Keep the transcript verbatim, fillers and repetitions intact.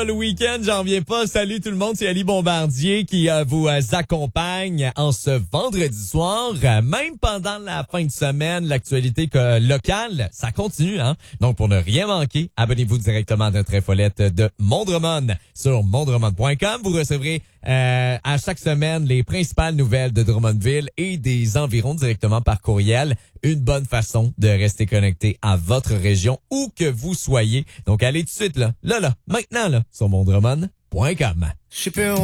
Le week-end, j'en reviens pas. Salut tout le monde, c'est Ali Bombardier qui euh, vous euh, accompagne en ce vendredi soir. Euh, même pendant la fin de semaine, l'actualité euh, locale, ça continue. Hein? Donc, pour ne rien manquer, abonnez-vous directement à notre infolette de Mondremon sur mondremon point com. Vous recevrez euh, à chaque semaine les principales nouvelles de Drummondville et des environs directement par courriel. Une bonne façon de rester connecté à votre région où que vous soyez. Donc, allez tout de suite là, là, là, maintenant là, sur mondremon point com.